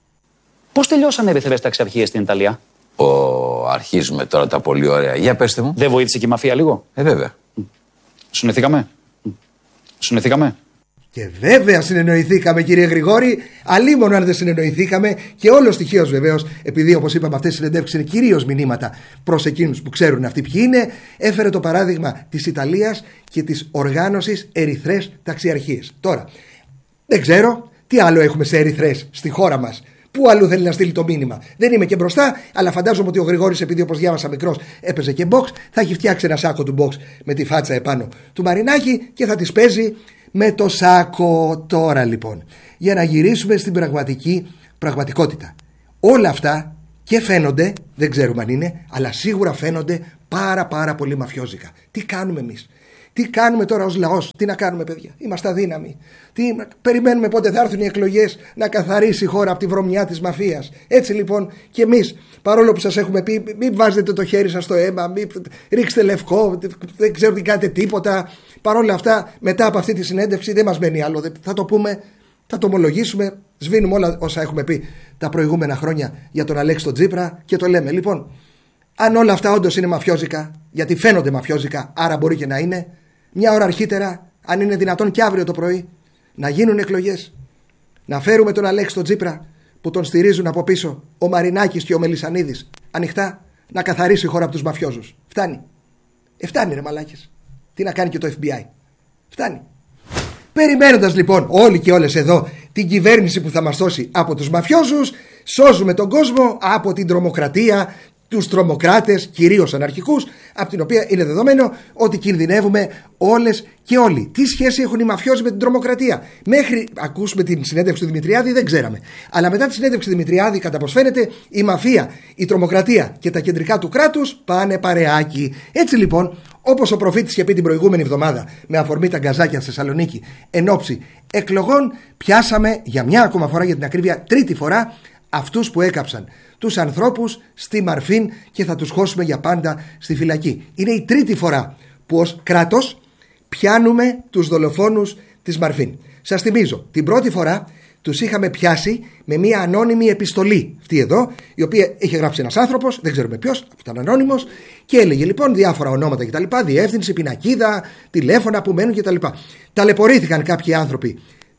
Πώς τελειώσαν οι ερυθρές ταξιαρχίες στην Ιταλία? Ο, αρχίζουμε τώρα τα πολύ ωραία. Για πέστε μου. Δεν βοήθησε και η μαφία λίγο? Ε, βέβαια. Συνεννοηθήκαμε. Συνεννοηθήκαμε. Και βέβαια συνεννοηθήκαμε, κύριε Γρηγόρη. Αλίμονο αν δεν συνεννοηθήκαμε. Και όλο στοιχείως βεβαίως, επειδή όπως είπαμε αυτές οι συνεντεύξεις είναι κυρίως μηνύματα προς εκείνους που ξέρουν αυτοί ποιοι είναι, έφερε το παράδειγμα της Ιταλίας και της οργάνωσης ερυθρές ταξιαρχίες. Τώρα, δεν ξέρω τι άλλο έχουμε σε ερυθρές στη χώρα μας. Πού αλλού θέλει να στείλει το μήνυμα? Δεν είμαι και μπροστά, αλλά φαντάζομαι ότι ο Γρηγόρης, επειδή όπως διάβασα μικρός έπαιζε και box, θα έχει φτιάξει ένα σάκο του box με τη φάτσα επάνω του Μαρινάκη και θα τις παίζει με το σάκο. Τώρα λοιπόν, για να γυρίσουμε στην πραγματική πραγματικότητα. Όλα αυτά και φαίνονται, δεν ξέρουμε αν είναι, αλλά σίγουρα φαίνονται πάρα πάρα πολύ μαφιόζικα. Τι κάνουμε εμείς? Τι κάνουμε τώρα ως λαός? Τι να κάνουμε, παιδιά? Είμαστε αδύναμοι. Τι, περιμένουμε πότε θα έρθουν οι εκλογές να καθαρίσει η χώρα από τη βρωμιά της μαφίας. Έτσι λοιπόν και εμείς, παρόλο που σας έχουμε πει μην βάζετε το χέρι σας στο αίμα, μην ρίξτε λευκό, δεν ξέρω τι κάνετε τίποτα, παρόλα αυτά μετά από αυτή τη συνέντευξη δεν μας μένει άλλο. Θα το πούμε, θα το ομολογήσουμε, σβήνουμε όλα όσα έχουμε πει τα προηγούμενα χρόνια για τον Αλέξη τον Τσίπρα και το λέμε. Λοιπόν, αν όλα αυτά όντως είναι μαφιόζικα, γιατί φαίνονται μαφιόζικα, άρα μπορεί και να είναι, μια ώρα αρχίτερα, αν είναι δυνατόν και αύριο το πρωί, να γίνουν εκλογές, να φέρουμε τον Αλέξη τον Τσίπρα που τον στηρίζουν από πίσω ο Μαρινάκης και ο Μελισσανίδης ανοιχτά, να καθαρίσει η χώρα από τους μαφιόζους. Φτάνει. Ε, φτάνει ρε μαλάκες. Τι να κάνει και το εφ μπι άι? Φτάνει. Περιμένοντας λοιπόν όλοι και όλες εδώ την κυβέρνηση που θα μας δώσει από τους μαφιόζους, σώζουμε τον κόσμο από την τρομοκρατία, τους τρομοκράτες, κυρίως αναρχικούς, από την οποία είναι δεδομένο ότι κινδυνεύουμε όλες και όλοι. Τι σχέση έχουν οι μαφιόζοι με την τρομοκρατία? Μέχρι ακούσουμε την συνέντευξη του Δημητριάδη δεν ξέραμε. Αλλά μετά τη συνέντευξη του Δημητριάδη, κατά πως φαίνεται, η μαφία, η τρομοκρατία και τα κεντρικά του κράτους πάνε παρεάκι. Έτσι λοιπόν, όπως ο προφήτης είχε πει την προηγούμενη εβδομάδα με αφορμή τα γκαζάκια στη Θεσσαλονίκη εν ώψη εκλογών, πιάσαμε για μια ακόμα φορά, για την ακρίβεια τρίτη φορά, αυτούς που έκαψαν τους ανθρώπους στη Μαρφίν και θα τους χώσουμε για πάντα στη φυλακή. Είναι η τρίτη φορά που ως κράτος πιάνουμε τους δολοφόνους της Μαρφίν. Σας θυμίζω, την πρώτη φορά τους είχαμε πιάσει με μια ανώνυμη επιστολή. Αυτή εδώ, η οποία είχε γράψει ένας άνθρωπος, δεν ξέρουμε ποιος, που ήταν ανώνυμος, και έλεγε λοιπόν διάφορα ονόματα κτλ. Διεύθυνση, πινακίδα, τηλέφωνα που μένουν κτλ. Ταλαιπωρήθηκαν κάποιοι άνθρωποι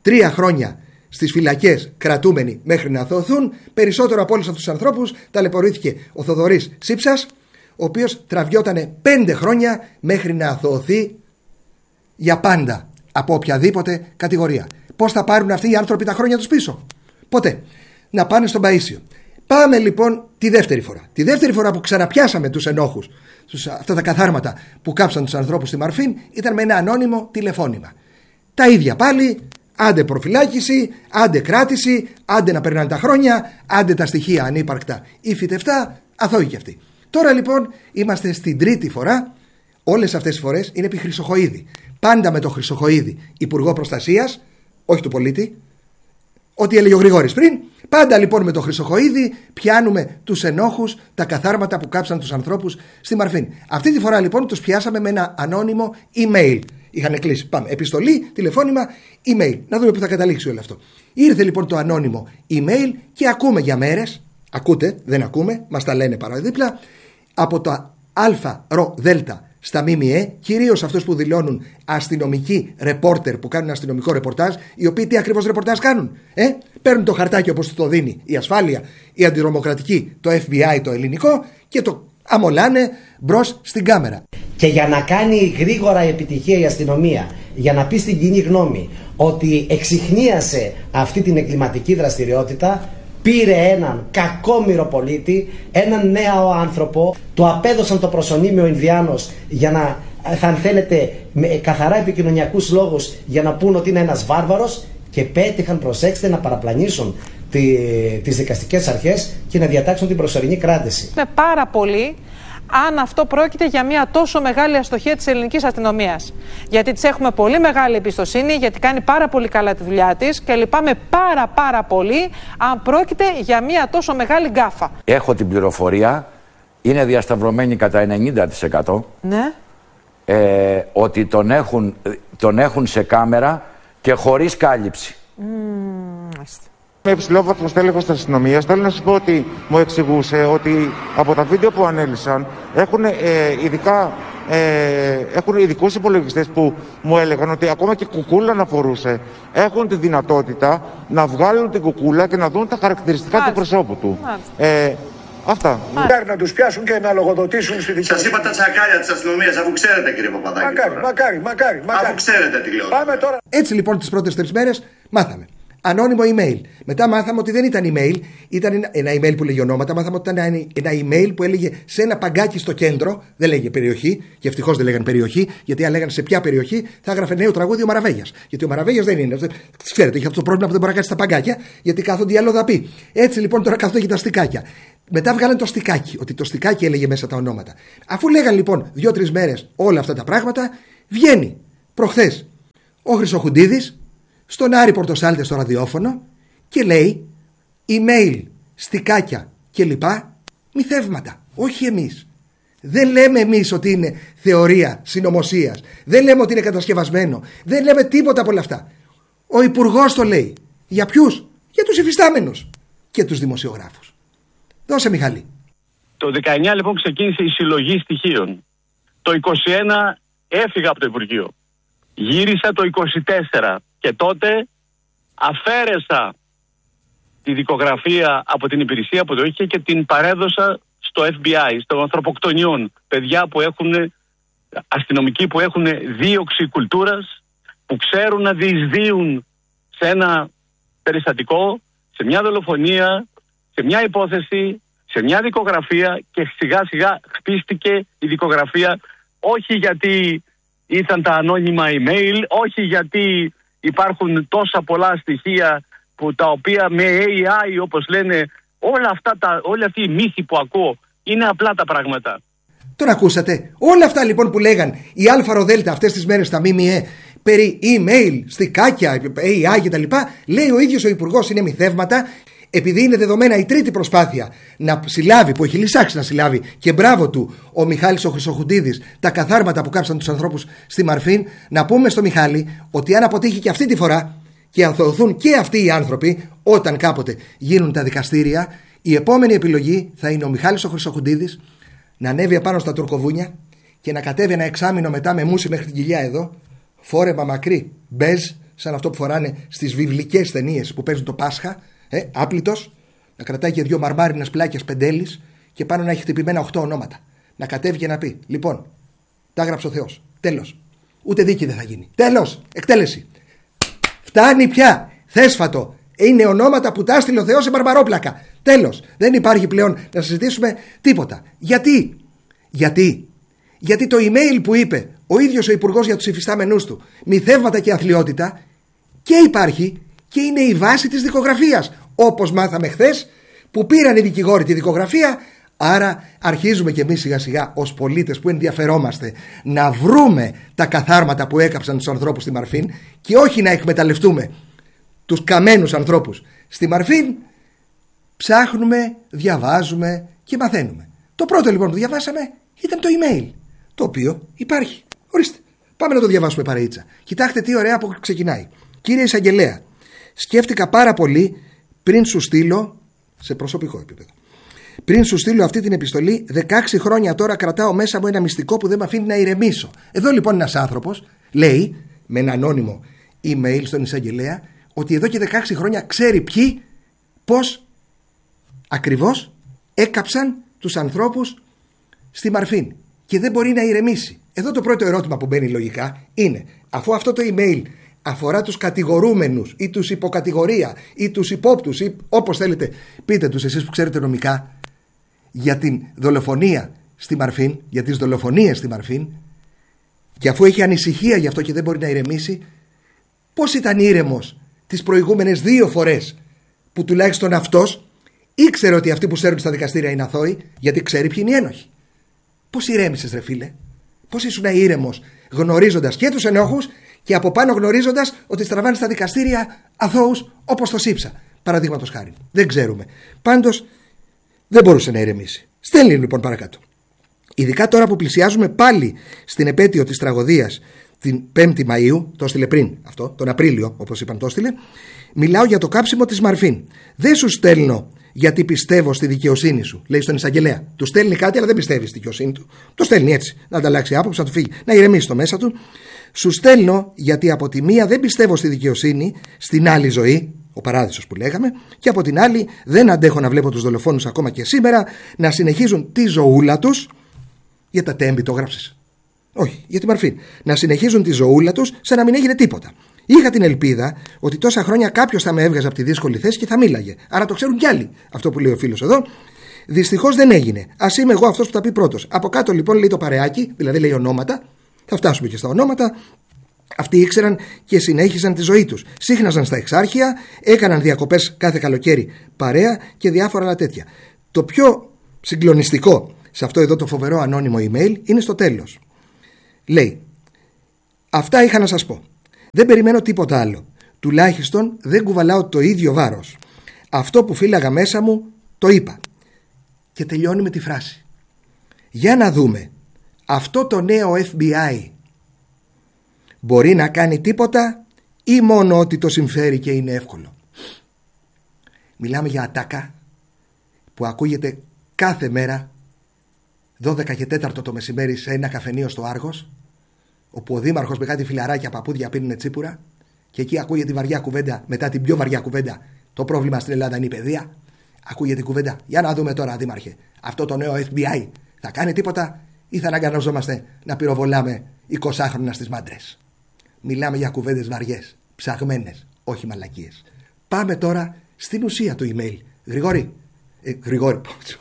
Τρία χρόνια στις φυλακές κρατούμενοι μέχρι να αθωωωθούν. Περισσότερο από όλους αυτούς τους ανθρώπους ταλαιπωρήθηκε ο Θοδωρής Σύψας, ο οποίος τραβιότανε πέντε χρόνια μέχρι να αθωωωθεί για πάντα από οποιαδήποτε κατηγορία. Πώς θα πάρουν αυτοί οι άνθρωποι τα χρόνια τους πίσω? Ποτέ. Να πάνε στον Παΐσιο. Πάμε λοιπόν τη δεύτερη φορά. Τη δεύτερη φορά που ξαναπιάσαμε τους ενόχους, τους, αυτά τα καθάρματα που κάψαν τους ανθρώπους στη Μαρφίν, ήταν με ένα ανώνυμο τηλεφώνημα. Τα ίδια πάλι, άντε προφυλάκηση, άντε κράτηση, άντε να περνάνε τα χρόνια, άντε τα στοιχεία ανύπαρκτα ή φυτευτά, αθώοι κι αυτοί. Τώρα λοιπόν είμαστε στην τρίτη φορά. Όλες αυτές τις φορές είναι επί Χρυσοχοΐδη. Πάντα με το Χρυσοχοΐδη υπουργό προστασίας, όχι του πολίτη, ό,τι έλεγε ο Γρηγόρης πριν. Πάντα λοιπόν με το Χρυσοχοΐδη πιάνουμε τους ενόχους, τα καθάρματα που κάψαν τους ανθρώπους στη Μαρφίν. Αυτή τη φορά λοιπόν τους πιάσαμε με ένα ανώνυμο email. Είχαν κλείσει. Πάμε. Επιστολή, τηλεφώνημα, email. Να δούμε που θα καταλήξει όλο αυτό. Ήρθε λοιπόν το ανώνυμο email και ακούμε για μέρες. Ακούτε, δεν ακούμε, μας τα λένε παραδίπλα. Από τα ΑΡΔ στα ΜΜΕ, κυρίως αυτούς που δηλώνουν αστυνομικοί ρεπόρτερ που κάνουν αστυνομικό ρεπορτάζ, οι οποίοι τι ακριβώς ρεπορτάζ κάνουν? Ε? Παίρνουν το χαρτάκι όπως το δίνει η ασφάλεια, η αντιτρομοκρατική, το εφ μπι άι το ελληνικό και το αμολάνε μπρος στην κάμερα. Και για να κάνει γρήγορα επιτυχία η αστυνομία, για να πει στην κοινή γνώμη ότι εξιχνίασε αυτή την εγκληματική δραστηριότητα, πήρε έναν κακόμοιρο πολίτη, έναν νέο άνθρωπο, του απέδωσαν το προσωνύμιο Ινδιάνος για να, θα αν θέλετε, με καθαρά επικοινωνιακούς λόγους, για να πούν ότι είναι ένας βάρβαρος, και πέτυχαν, προσέξτε, να παραπλανήσουν τη, τις δικαστικές αρχές και να διατάξουν την προσωρινή κράτηση. Είναι πάρα πολύ αν αυτό πρόκειται για μια τόσο μεγάλη αστοχία της ελληνικής αστυνομίας. Γιατί της έχουμε πολύ μεγάλη εμπιστοσύνη, γιατί κάνει πάρα πολύ καλά τη δουλειά της και λυπάμαι πάρα πάρα πολύ αν πρόκειται για μια τόσο μεγάλη γκάφα. Έχω την πληροφορία, είναι διασταυρωμένη κατά ενενήντα τοις εκατό, ναι. ε, ότι τον έχουν, τον έχουν σε κάμερα και χωρίς κάλυψη. Mm, Είμαι υψηλόβαθμος τέλεχος της αστυνομίας. Θέλω να σας πω ότι μου εξηγούσε ότι από τα βίντεο που ανέλησαν έχουν, ε, ειδικά, ε, έχουν ειδικούς υπολογιστές που μου έλεγαν ότι ακόμα και κουκούλα να φορούσε, έχουν τη δυνατότητα να βγάλουν την κουκούλα και να δουν τα χαρακτηριστικά Μάλιστα. του προσώπου του. Ε, αυτά. Μακάρι να τους πιάσουν και να λογοδοτήσουν στη δικαιοσύνη. Σας είπα τα τσακάλια της αστυνομίας, αφού ξέρετε κύριε Παπαδάκη. Μακάρι, μακάρι, μακάρι, μακάρι. Αφού ξέρετε τι λέω. Πάμε τώρα. Έτσι λοιπόν τις πρώτες τρεις μέρες μάθαμε. Ανώνυμο email. Μετά μάθαμε ότι δεν ήταν email, ήταν ένα email που λέγει ονόματα. Μάθαμε ότι ήταν ένα email που έλεγε σε ένα παγκάκι στο κέντρο, δεν λέγε περιοχή, και ευτυχώς δεν λέγανε περιοχή, γιατί αν λέγανε σε ποια περιοχή θα έγραφε νέο τραγούδι ο Μαραβέγιας. Γιατί ο Μαραβέγιας δεν είναι. Ξέρετε, έχει αυτό το πρόβλημα που δεν μπορεί να κάτσει στα παγκάκια, γιατί κάθονται οι αλλοδαποί. Έτσι λοιπόν τώρα κάθονται και τα στικάκια. Μετά βγάλαν το στικάκι, ότι το στικάκι έλεγε μέσα τα ονόματα. Αφού λέγαν λοιπόν δύο-τρεις μέρες όλα αυτά τα πράγματα, βγαίνει προχθές ο Χρυσοχουντίδης στον Άρη Πορτοσάλτε στο ραδιόφωνο και λέει email, στικάκια κλπ. Μυθεύματα. Όχι εμείς. Δεν λέμε εμείς ότι είναι θεωρία συνωμοσίας. Δεν λέμε ότι είναι κατασκευασμένο. Δεν λέμε τίποτα από όλα αυτά. Ο υπουργός το λέει. Για ποιους? Για τους υφιστάμενους και τους δημοσιογράφους. Δώσε Μιχάλη. Το δεκαεννιά λοιπόν ξεκίνησε η συλλογή στοιχείων. Το είκοσι ένα έφυγα από το Υπουργείο. Γύρισα το είκοσι τέσσερα. Και τότε αφαίρεσα τη δικογραφία από την υπηρεσία που το είχε και την παρέδωσα στο εφ μπι άι, στο ανθρωποκτονιών. Παιδιά που έχουν, αστυνομικοί που έχουν δίωξη κουλτούρας, που ξέρουν να διεισδύουν σε ένα περιστατικό, σε μια δολοφονία, σε μια υπόθεση, σε μια δικογραφία, και σιγά σιγά χτίστηκε η δικογραφία, όχι γιατί ήρθαν τα ανώνυμα email, όχι γιατί υπάρχουν τόσα πολλά στοιχεία που τα οποία με έι άι, όπως λένε, όλα αυτά τα, όλοι αυτοί οι μύθοι που ακούω είναι απλά τα πράγματα. Τον ακούσατε? Όλα αυτά λοιπόν που λέγαν οι ΑΡΔ αυτές τις μέρες στα ΜΜΕ περί email, στικάκια, έι άι κτλ, λέει ο ίδιος ο υπουργός είναι μυθεύματα, επειδή είναι δεδομένα η τρίτη προσπάθεια να συλλάβει, που έχει λυσάξει να συλλάβει, και μπράβο του ο Μιχάλης ο Χρυσοχουντίδης, τα καθάρματα που κάψαν τους ανθρώπους στη Μαρφίν. Να πούμε στο Μιχάλη ότι αν αποτύχει και αυτή τη φορά και αθωωωθούν και αυτοί οι άνθρωποι, όταν κάποτε γίνουν τα δικαστήρια, η επόμενη επιλογή θα είναι ο Μιχάλης ο Χρυσοχουντίδης να ανέβει απάνω στα τουρκοβούνια και να κατέβει ένα εξάμηνο μετά με μουσι μέχρι την κοιλιά εδώ, φόρεμα μακρύ, μπεζ, σαν αυτό που φοράνε στις βιβλικές ταινίες που παίζουν το Πάσχα, ε, άπλητος, να κρατάει και δύο μαρμάρινες πλάκες πεντέλης και πάνω να έχει χτυπημένα οχτώ ονόματα. Να κατέβει και να πει: λοιπόν, τα έγραψε ο Θεός. Τέλος. Ούτε δίκη δεν θα γίνει. Τέλος. Εκτέλεση. Φτάνει πια. Θέσφατο. Είναι ονόματα που τα έστειλε ο Θεός σε μπαρμπαρόπλακα. Τέλος. Δεν υπάρχει πλέον να συζητήσουμε τίποτα. Γιατί? Γιατί? Γιατί το email που είπε ο ίδιος ο υπουργός για τους υφιστάμενούς του, μυθεύματα και αθλιότητα, και υπάρχει και είναι η βάση της δικογραφίας. Όπως μάθαμε χθες που πήραν οι δικηγόροι τη δικογραφία. Άρα αρχίζουμε και εμείς σιγά σιγά ως πολίτες που ενδιαφερόμαστε να βρούμε τα καθάρματα που έκαψαν τους ανθρώπους στη Μαρφίν και όχι να εκμεταλλευτούμε τους καμένους ανθρώπους στη Μαρφίν. Ψάχνουμε, διαβάζουμε και μαθαίνουμε. Το πρώτο λοιπόν που διαβάσαμε ήταν το email, το οποίο υπάρχει. Ορίστε, πάμε να το διαβάσουμε παρεΐτσα. Κοιτάξτε τι ωραία που ξεκινάει. Κύριε Εισαγγελέα, σκέφτηκα πάρα πολύ πριν σου στείλω, σε προσωπικό επίπεδο, πριν σου στείλω αυτή την επιστολή. δεκαέξι χρόνια τώρα κρατάω μέσα μου ένα μυστικό που δεν με αφήνει να ηρεμήσω. Εδώ λοιπόν ένας άνθρωπος λέει με ένα ανώνυμο email στον εισαγγελέα ότι εδώ και δεκαέξι χρόνια ξέρει ποιοι, πώς ακριβώς έκαψαν τους ανθρώπους στη Μαρφίν και δεν μπορεί να ηρεμήσει. Εδώ το πρώτο ερώτημα που μπαίνει λογικά είναι, αφού αυτό το email αφορά τους κατηγορούμενους ή τους υποκατηγορία ή τους υπόπτους ή όπως θέλετε πείτε τους εσείς που ξέρετε νομικά, για την δολοφονία στη Μαρφίν, για τις δολοφονίες στη Μαρφίν, και αφού έχει ανησυχία γι' αυτό και δεν μπορεί να ηρεμήσει, πώς ήταν ήρεμος τις προηγούμενες δύο φορές που τουλάχιστον αυτός ήξερε ότι αυτοί που σέρνουν στα δικαστήρια είναι αθώοι, γιατί ξέρει ποιοι είναι οι ένοχοι? Πώς ηρέμησες ρε φίλε? Πώς ήσουν ήρεμος γνωρίζοντας και τους ενόχους και από πάνω γνωρίζοντας ότι στραβάνε στα δικαστήρια αθώους όπως το Σύψα, παραδείγματος χάρη? Δεν ξέρουμε. Πάντως δεν μπορούσε να ηρεμήσει. Στέλνει λοιπόν παρακάτω. Ειδικά τώρα που πλησιάζουμε πάλι στην επέτειο της τραγωδίας την πέμπτη Μαΐου, το έστειλε πριν αυτό, τον Απρίλιο όπως είπαν το έστειλε, μιλάω για το κάψιμο της Μαρφίν. Δεν σου στέλνω γιατί πιστεύω στη δικαιοσύνη σου, λέει στον εισαγγελέα. Του στέλνει κάτι αλλά δεν πιστεύει στη δικαιοσύνη του. Το στέλνει έτσι, να ανταλλάξει άποψη, να του φύγει, να ηρεμήσει το μέσα του. Σου στέλνω γιατί από τη μία δεν πιστεύω στη δικαιοσύνη, στην άλλη ζωή, ο παράδεισος που λέγαμε, και από την άλλη δεν αντέχω να βλέπω τους δολοφόνους ακόμα και σήμερα να συνεχίζουν τη ζωούλα τους. Για τα τέμπη το έγραψες? Όχι, για τη Μαρφίν. Να συνεχίζουν τη ζωούλα τους σαν να μην έγινε τίποτα. Είχα την ελπίδα ότι τόσα χρόνια κάποιος θα με έβγαζε από τη δύσκολη θέση και θα μίλαγε. Άρα το ξέρουν κι άλλοι, αυτό που λέει ο φίλος εδώ. Δυστυχώς δεν έγινε. Ας είμαι εγώ αυτός που τα πει πρώτος. Από κάτω λοιπόν λέει το παρεάκι, δηλαδή λέει ονόματα. Θα φτάσουμε και στα ονόματα. Αυτοί ήξεραν και συνέχισαν τη ζωή τους. Σύχναζαν στα εξάρχεια, έκαναν διακοπές κάθε καλοκαίρι παρέα και διάφορα άλλα τέτοια. Το πιο συγκλονιστικό σε αυτό εδώ το φοβερό ανώνυμο email είναι στο τέλος. Λέει: αυτά είχα να σας πω. Δεν περιμένω τίποτα άλλο. Τουλάχιστον δεν κουβαλάω το ίδιο βάρος. Αυτό που φύλαγα μέσα μου το είπα. Και τελειώνει με τη φράση: για να δούμε, αυτό το νέο εφ μπι άι μπορεί να κάνει τίποτα ή μόνο ότι το συμφέρει και είναι εύκολο? Μιλάμε για ατάκα που ακούγεται κάθε μέρα δώδεκα και τέταρτο το μεσημέρι σε ένα καφενείο στο Άργος, όπου ο δήμαρχος με κάτι φιλαράκια παππούδια πίνουν τσίπουρα και εκεί ακούγεται τη βαριά κουβέντα, μετά την πιο βαριά κουβέντα. Το πρόβλημα στην Ελλάδα είναι η παιδεία. Ακούγεται η κουβέντα. Για να δούμε τώρα, δήμαρχε, αυτό το νέο εφ μπι άι θα κάνει τίποτα ή θα αναγκαζόμαστε να πυροβολάμε εικοσάχρονα στις μάντρες? Μιλάμε για κουβέντες βαριές, ψαγμένες, όχι μαλακίες. Πάμε τώρα στην ουσία του email. Γρηγόρη, ε, Γρηγόρη,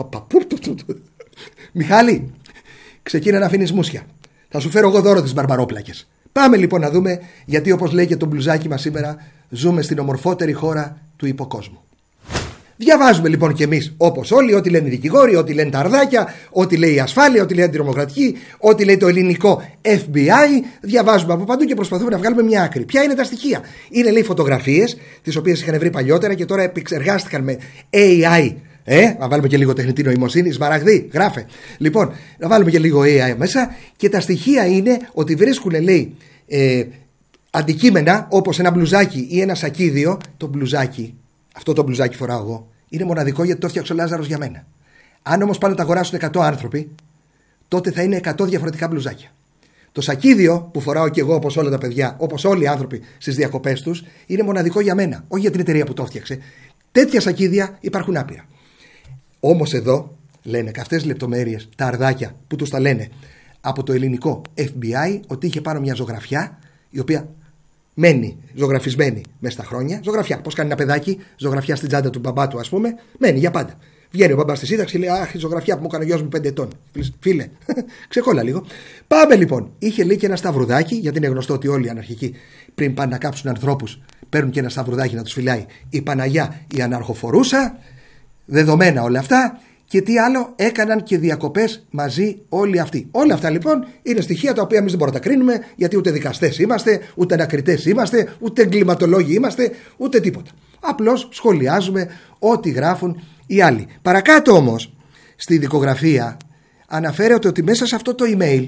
Μιχάλη, ξεκίνα να αφήνεις μουσια. Θα σου φέρω εγώ δώρο τις μπαρμπαρόπλακες. Πάμε λοιπόν να δούμε, γιατί όπως λέει και το μπλουζάκι μας σήμερα, ζούμε στην ομορφότερη χώρα του υποκόσμου. Διαβάζουμε λοιπόν κι εμείς όπως όλοι, ό,τι λένε οι δικηγόροι, ό,τι λένε τα αρδάκια, ό,τι λέει η ασφάλεια, ό,τι λέει η αντιτρομοκρατική, ό,τι λέει το ελληνικό εφ μπι άι. Διαβάζουμε από παντού και προσπαθούμε να βγάλουμε μια άκρη. Ποια είναι τα στοιχεία? Είναι λέει φωτογραφίες, τις οποίες είχαν βρει παλιότερα και τώρα επεξεργάστηκαν με έι άι. Ε, να βάλουμε και λίγο τεχνητή νοημοσύνη. Σμαραγδί, γράφε. Λοιπόν, να βάλουμε και λίγο έι άι μέσα. Και τα στοιχεία είναι ότι βρίσκουν, λέει, ε, αντικείμενα όπως ένα μπλουζάκι ή ένα σακίδιο. Το μπλουζάκι, αυτό το μπλουζάκι φοράω εγώ, είναι μοναδικό γιατί το έφτιαξε ο Λάζαρος για μένα. Αν όμως πάνε να τα αγοράσουν εκατό άνθρωποι, τότε θα είναι εκατό διαφορετικά μπλουζάκια. Το σακίδιο που φοράω κι εγώ, όπως όλα τα παιδιά, όπως όλοι οι άνθρωποι στις διακοπές τους, είναι μοναδικό για μένα, όχι για την εταιρεία που το έφτιαξε. Τέτοια σακίδια υπάρχουν άπειρα. Όμως εδώ λένε καυτές λεπτομέρειες τα αρδάκια που τους τα λένε από το ελληνικό εφ μπι άι, ότι είχε πάνω μια ζωγραφιά η οποία μένει ζωγραφισμένη μέσα στα χρόνια. Ζωγραφιά, πώς κάνει ένα παιδάκι, ζωγραφιά στην τσάντα του μπαμπά του, ας πούμε, μένει για πάντα. Βγαίνει ο μπαμπάς στη σύνταξη και λέει: αχ, η ζωγραφιά που μου έκανε ο γιος μου πέντε ετών. Φίλε, ξεκόλα λίγο. Πάμε λοιπόν. Είχε λέει και ένα σταυρουδάκι, γιατί είναι γνωστό ότι όλοι οι αναρχικοί πριν πάνε να κάψουν ανθρώπους παίρνουν και ένα σταυρουδάκι να τους φυλάει η Παναγιά, η αναρχοφορούσα. Δεδομένα όλα αυτά. Και τι άλλο, έκαναν και διακοπές μαζί όλοι αυτοί. Όλα αυτά λοιπόν είναι στοιχεία τα οποία εμείς δεν μπορούμε να τα κρίνουμε, γιατί ούτε δικαστές είμαστε, ούτε ανακριτές είμαστε, ούτε εγκληματολόγοι είμαστε, ούτε τίποτα. Απλώς σχολιάζουμε ό,τι γράφουν οι άλλοι. Παρακάτω όμως, στη δικογραφία αναφέρεται ότι μέσα σε αυτό το email,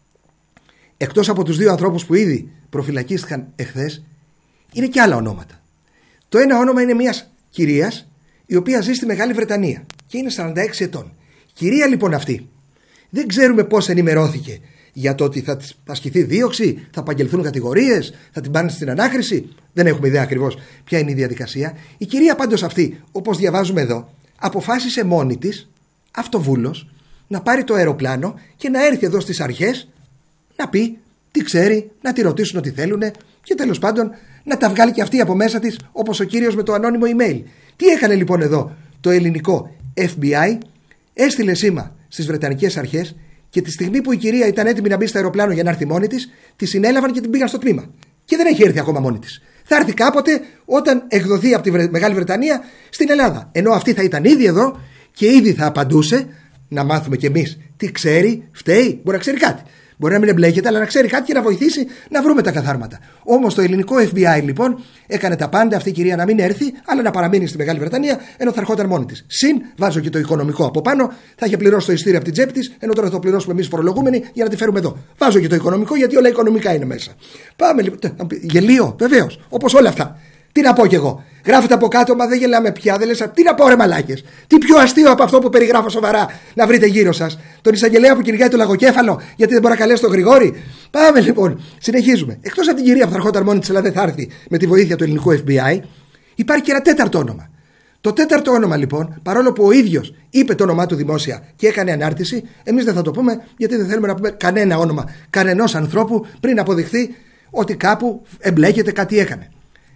εκτός από τους δύο ανθρώπους που ήδη προφυλακίστηκαν εχθές, είναι και άλλα ονόματα. Το ένα όνομα είναι μιας κυρίας η οποία ζει στη Μεγάλη Βρετανία και είναι σαράντα έξι ετών. Κυρία λοιπόν αυτή, δεν ξέρουμε πώς ενημερώθηκε για το ότι θα της ασκηθεί δίωξη, θα απαγγελθούν κατηγορίες, θα την πάνε στην ανάκριση. Δεν έχουμε ιδέα ακριβώς ποια είναι η διαδικασία. Η κυρία πάντως αυτή, όπως διαβάζουμε εδώ, αποφάσισε μόνη της, αυτοβούλος, να πάρει το αεροπλάνο και να έρθει εδώ στις αρχές να πει τι ξέρει, να τη ρωτήσουν ό,τι θέλουν και τέλος πάντων να τα βγάλει και αυτή από μέσα της, όπως ο κύριος με το ανώνυμο email. Τι έκανε λοιπόν εδώ το ελληνικό εφ μπι άι? Έστειλε σήμα στις βρετανικές αρχές και τη στιγμή που η κυρία ήταν έτοιμη να μπει στο αεροπλάνο για να έρθει μόνη της, τη συνέλαβαν και την πήγαν στο τμήμα. Και δεν έχει έρθει ακόμα μόνη της. Θα έρθει κάποτε όταν εκδοθεί από τη Μεγάλη Βρετανία στην Ελλάδα. Ενώ αυτή θα ήταν ήδη εδώ και ήδη θα απαντούσε, να μάθουμε κι εμείς τι ξέρει, φταίει, μπορεί να ξέρει κάτι. Μπορεί να μην εμπλέκεται, αλλά να ξέρει κάτι και να βοηθήσει να βρούμε τα καθάρματα. Όμως το ελληνικό εφ μπι άι λοιπόν έκανε τα πάντα αυτή η κυρία να μην έρθει, αλλά να παραμείνει στη Μεγάλη Βρετανία, ενώ θα ερχόταν μόνη της. Συν, βάζω και το οικονομικό από πάνω, θα είχε πληρώσει το ειστήριο από την τσέπη της, ενώ τώρα θα το πληρώσουμε εμείς φορολογούμενοι για να τη φέρουμε εδώ. Βάζω και το οικονομικό, γιατί όλα οικονομικά είναι μέσα. Πάμε λοιπόν. Γελίο, βεβαίως, όπως όλα αυτά. Τι να πω κι εγώ. Γράφετε από κάτω, μα δεν γελάμε πια. Δεν λες, τι να πω, ρε μαλάκες. Τι πιο αστείο από αυτό που περιγράφω σοβαρά να βρείτε γύρω σας. Τον εισαγγελέα που κυνηγάει το λαγοκέφαλο, γιατί δεν μπορεί να καλέσει τον Γρηγόρη. Πάμε λοιπόν, συνεχίζουμε. Εκτός από την κυρία που θα ερχόταν μόνη της, αλλά δεν θα έρθει με τη βοήθεια του ελληνικού εφ μπι άι, υπάρχει και ένα τέταρτο όνομα. Το τέταρτο όνομα λοιπόν, παρόλο που ο ίδιος είπε το όνομά του δημόσια και έκανε ανάρτηση, εμείς δεν θα το πούμε, γιατί δεν θέλουμε να πούμε κανένα όνομα κανενός ανθρώπου πριν αποδειχθεί ότι κάπου εμπλέκεται, κάτι έκανε.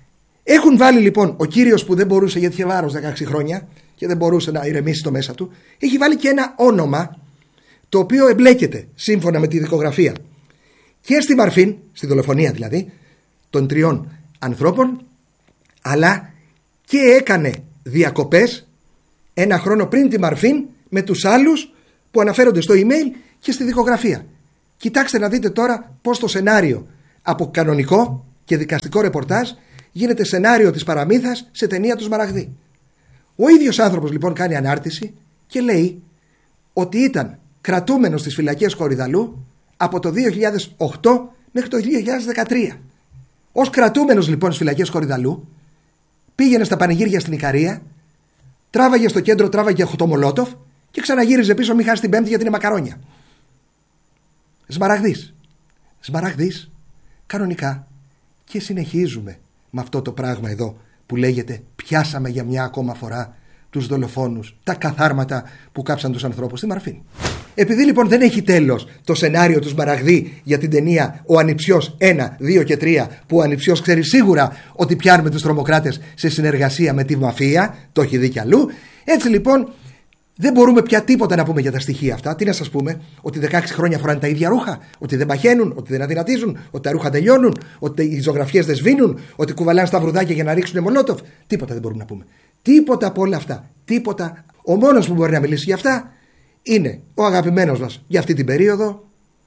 Έχουν βάλει λοιπόν ο κύριος που δεν μπορούσε, γιατί είχε βάρος δεκαέξι χρόνια και δεν μπορούσε να ηρεμήσει το μέσα του, έχει βάλει και ένα όνομα το οποίο εμπλέκεται σύμφωνα με τη δικογραφία και στη Μαρφίν, στη δολοφονία δηλαδή των τριών ανθρώπων, αλλά και έκανε διακοπές ένα χρόνο πριν τη Μαρφίν με τους άλλους που αναφέρονται στο email και στη δικογραφία. Κοιτάξτε να δείτε τώρα πως το σενάριο από κανονικό και δικαστικό ρεπορτάζ γίνεται σενάριο της παραμύθας σε ταινία του Σμαραγδί. Ο ίδιος άνθρωπος λοιπόν κάνει ανάρτηση και λέει ότι ήταν κρατούμενος στις φυλακές Κορυδαλού από το δύο χιλιάδες οκτώ μέχρι το δύο χιλιάδες δεκατρία. Ως κρατούμενος λοιπόν στις φυλακές Κορυδαλού πήγαινε στα πανηγύρια στην Ικαρία, τράβαγε στο κέντρο, τράβαγε το Μολότοφ και ξαναγύριζε πίσω, μη χάσει την Πέμπτη γιατί είναι μακαρόνια. Σμαραγδής. Σμαραγδής κανονικά. Και συνεχίζουμε με αυτό το πράγμα εδώ που λέγεται πιάσαμε για μια ακόμα φορά τους δολοφόνους, τα καθάρματα που κάψαν τους ανθρώπους στη Μαρφίν. Επειδή λοιπόν δεν έχει τέλος το σενάριο του Σμαραγδί για την ταινία Ο Ανιψιός ένα, δύο και τρία, που ο Ανιψιός ξέρει σίγουρα ότι πιάνουμε τους τρομοκράτες σε συνεργασία με τη μαφία, το έχει δει κι αλλού, έτσι λοιπόν δεν μπορούμε πια τίποτα να πούμε για τα στοιχεία αυτά. Τι να σας πούμε, ότι δεκαέξι χρόνια φοράνε τα ίδια ρούχα, ότι δεν παχαίνουν, ότι δεν αδυνατίζουν, ότι τα ρούχα τελειώνουν, ότι οι ζωγραφιές δεν σβήνουν, ότι κουβαλάνε στα βρουδάκια για να ρίξουν Μολότοφ. Τίποτα δεν μπορούμε να πούμε. Τίποτα από όλα αυτά. Τίποτα. Ο μόνος που μπορεί να μιλήσει για αυτά είναι ο αγαπημένος μας για αυτή την περίοδο,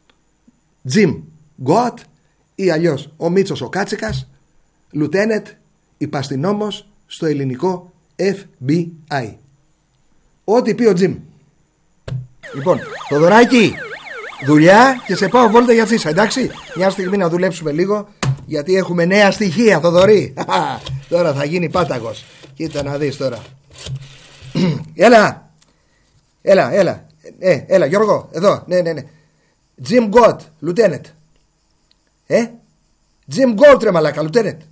Jim Goat, ή αλλιώς ο Μίτσος ο Κάτσικας, Lieutenant, υπαστηνόμος στο ελληνικό εφ μπι άι. Ό,τι πει ο Τζιμ. Λοιπόν, Θοδωράκη, δουλειά και σε πάω βόλτα για τσίσα, εντάξει. Μια στιγμή να δουλέψουμε λίγο, γιατί έχουμε νέα στοιχεία, Θοδωρή. Τώρα θα γίνει πάταγος. Κοίτα να δεις τώρα. Έλα, έλα, έλα. Ε, έλα, Γιώργο, εδώ, ναι, ναι, ναι. Jim Gott, Lieutenant. Ε, Jim Gold ρε μαλάκα, Λουτένετ.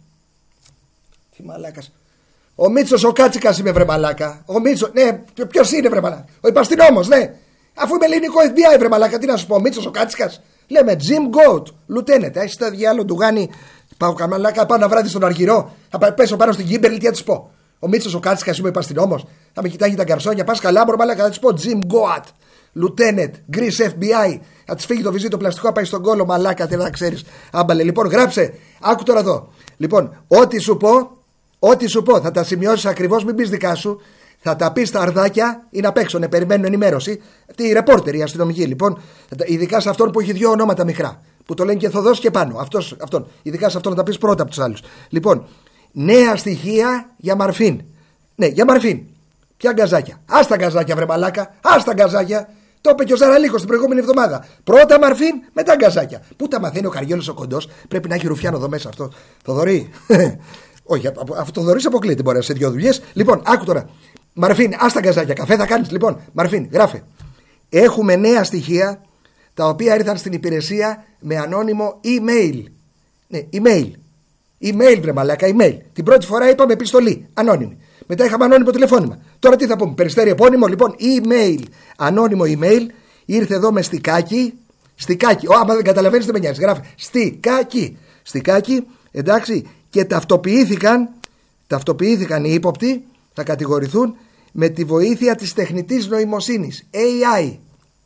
Τι μαλάκας. Ο Μίτσος ο Κάτσικας είμαι βρε μαλάκα. Ο Μίτσος, ναι, ποιος είναι βρε μαλάκα. Ο υπαστηνόμος, ναι. Αφού είμαι ελληνικό εφ μπι άι βρε μαλάκα, τι να σου πω, ο Μίτσος ο Κάτσικας. Λέμε Jim Gold, Λουτένετ. Έχεις τα διάλογο του Γάνη. Πάω καμαλάκα, πάω ένα βράδυ στον Αργυρό. Θα πέσω πάνω στην Κίμπερλι, τι θα της πω. Ο Μίτσος ο Κάτσικας είμαι υπαστηνόμος. Θα με κοιτάγει τα γκαρσόνια, πας καλά, μωρό μαλάκα, θα της πω Jim Gold, Λουτένετ, Greece εφ μπι άι. Θα της φύγει το βυζί το πλαστικό, θα πάει στον κόλο, μαλάκα, τι να ξέρεις. Άμπαλε, λοιπόν, γράψε. Άκου τώρα εδώ. Λοιπόν, ό,τι σου πω. Ό,τι σου πω θα τα σημειώσεις ακριβώς, μην πεις δικά σου. Θα τα πεις στα αρδάκια, είναι απ' έξω, ναι, περιμένουν ενημέρωση. Αυτή η ρεπόρτερ, η αστυνομική λοιπόν, ειδικά σε αυτόν που έχει δύο ονόματα μικρά, που το λένε και Θοδός και πάνω. Αυτός, αυτόν. Ειδικά σε αυτόν να τα πεις πρώτα από τους άλλους. Λοιπόν, νέα στοιχεία για Μαρφίν. Ναι, για Μαρφίν. Ποια γκαζάκια. Ας τα γκαζάκια, βρε μαλάκα. Ας τα γκαζάκια. Το είπε και ο Ζαραλίκος την προηγούμενη εβδομάδα. Πρώτα Μαρφίν, μετά γκαζάκια. Πού τα μαθαίνει ο Καριόλος ο κοντός, πρέπει να έχει ρουφιάνο εδώ μέσα αυτό. Θοδωρή. Όχι, αυτό το Θοδωρής αποκλείεται, μπορεί σε δύο δουλειές. Λοιπόν, άκου τώρα. Μαρφίν, ας τα γκαζάκια. Καφέ θα κάνεις. Λοιπόν, Μαρφίν, γράφε. Έχουμε νέα στοιχεία τα οποία ήρθαν στην υπηρεσία με ανώνυμο email. Ναι, email. Email, βρε μαλάκα, email. Την πρώτη φορά είπαμε επιστολή, ανώνυμη. Μετά είχαμε ανώνυμο τηλεφώνημα. Τώρα τι θα πούμε, περιστέρι επώνυμο, λοιπόν, email. Ανώνυμο email. Ήρθε εδώ με στικάκι. Στικάκι. Ω, άμα δεν καταλαβαίνεις, δεν με νοιάζει. Γράφε. Στικάκι. Στικάκι, εντάξει. Και ταυτοποιήθηκαν, ταυτοποιήθηκαν οι ύποπτοι, θα κατηγορηθούν με τη βοήθεια της τεχνητής νοημοσύνης. έι άι.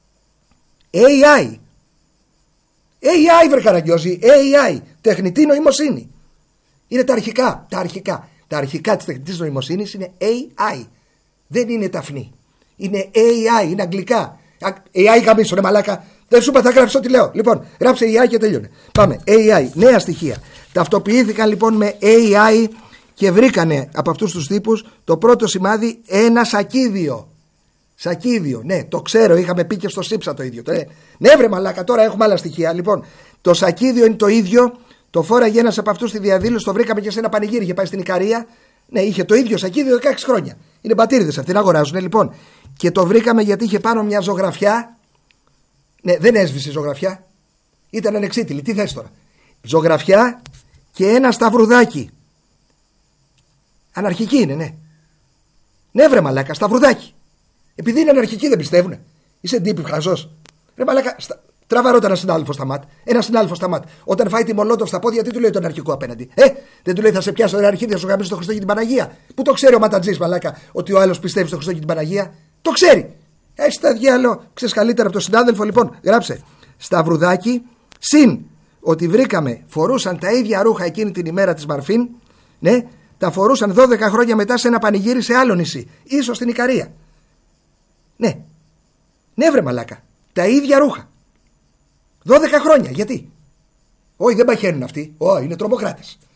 έι άι. έι άι, βρε Καραγκιόζη. έι άι. Τεχνητή νοημοσύνη. Είναι τα αρχικά. Τα αρχικά. Τα αρχικά της τεχνητής νοημοσύνης είναι έι άι. Δεν είναι ταφνή. Είναι έι άι. Είναι αγγλικά. έι άι καμίσο, ρε μαλάκα. Δεν σου είπα, θα γράψεις ό,τι λέω. Λοιπόν, γράψε έι άι και τελειώνε. Πάμε. έι άι. Νέα στοιχεία. Ταυτοποιήθηκαν λοιπόν με έι άι και βρήκανε από αυτούς τους τύπους το πρώτο σημάδι ένα σακίδιο. Σακίδιο. Ναι, το ξέρω. Είχαμε πει και στο Σύψα το ίδιο. Ναι, ναι βρε μαλάκα, τώρα έχουμε άλλα στοιχεία. Λοιπόν, το σακίδιο είναι το ίδιο. Το φόραγε ένας από αυτούς στη διαδήλωση. Το βρήκαμε και σε ένα πανηγύρι. Είχε πάει στην Ικαρία. Ναι, είχε το ίδιο σακίδιο δεκαέξι χρόνια. Είναι πατήριδες αυτοί να αγοράζουν. Λοιπόν, και το βρήκαμε γιατί είχε πάνω μια ζωγραφιά. Ναι, δεν έσβησε η ζωγραφιά. Ήταν ανεξίτηλη. Τι θες τώρα. Ζωγραφιά και ένα σταυρουδάκι. Αναρχική είναι, ναι. Ναι, βρε μαλάκα, σταυρουδάκι. Επειδή είναι αναρχική δεν πιστεύουνε. Είσαι ντύπη χαζός. Ρε μαλάκα, στα... τραβαρώτα ένα συνάδελφο στα ματ. Ένα συνάδελφο στα ματ. Όταν φάει τη μολότοφ στα πόδια, τι του λέει τον αρχικό απέναντι. Ε, δεν του λέει θα σε πιάσω ένα αρχίδι, θα σου γαμίσω το Χριστό και την Παναγία. Πού το ξέρει ο ματατζής μαλάκα ότι ο άλλος πιστεύει στο Χριστό και την Παναγία. Το ξέρει. Έχει τα διάλο, ξέρει καλύτερα από τον συνάδελφο. Λοιπόν, γράψε. Σταυρουδάκι συν ότι βρήκαμε φορούσαν τα ίδια ρούχα εκείνη την ημέρα της Μαρφίν. Ναι, τα φορούσαν δώδεκα χρόνια μετά σε ένα πανηγύρι σε άλλο νησί. Ίσως στην Ικαρία. Ναι. Ναι, βρε μαλάκα. Τα ίδια ρούχα. δώδεκα χρόνια. Γιατί? Όχι, δεν παχαίνουν αυτοί. Όχι, είναι τρομοκράτες.